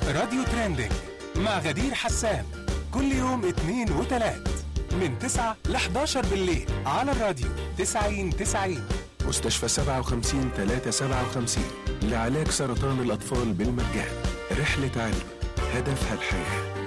راديو ترندنج مع غدير حسان كل يوم اثنين وثلاث من 9 ل 11 بالليل على الراديو 90-90. مستشفى 57-357 لعلاج سرطان الأطفال بالمجان. رحلة علم هدفها الحياة.